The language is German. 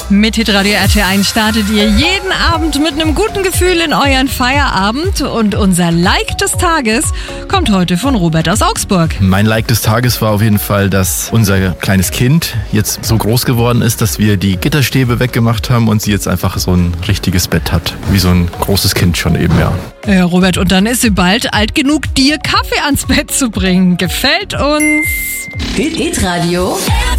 Mit Hitradio RT1 startet ihr jeden Abend mit einem guten Gefühl in euren Feierabend. Und unser Like des Tages kommt heute von Robert aus Augsburg. Mein Like des Tages war auf jeden Fall, dass unser kleines Kind jetzt so groß geworden ist, dass wir die Gitterstäbe weggemacht haben und sie jetzt einfach so ein richtiges Bett hat. Wie so ein großes Kind schon eben, ja. Ja, Robert, und dann ist sie bald alt genug, dir Kaffee ans Bett zu bringen. Gefällt uns. Hitradio